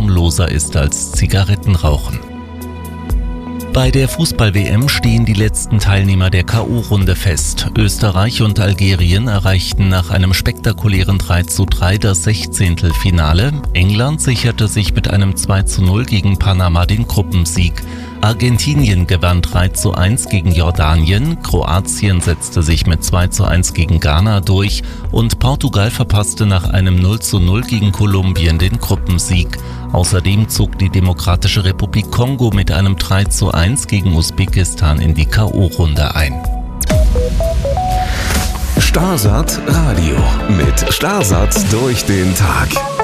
harmloser ist als Zigarettenrauchen. Bei der Fußball-WM stehen die letzten Teilnehmer der K.O.-Runde fest. Österreich und Algerien erreichten nach einem spektakulären 3:3 das 16. Finale. England sicherte sich mit einem 2:0 gegen Panama den Gruppensieg. Argentinien gewann 3:1 gegen Jordanien, Kroatien setzte sich mit 2:1 gegen Ghana durch und Portugal verpasste nach einem 0:0 gegen Kolumbien den Gruppensieg. Außerdem zog die Demokratische Republik Kongo mit einem 3:1 gegen Usbekistan in die K.O.-Runde ein. Starsat Radio mit Starsat durch den Tag.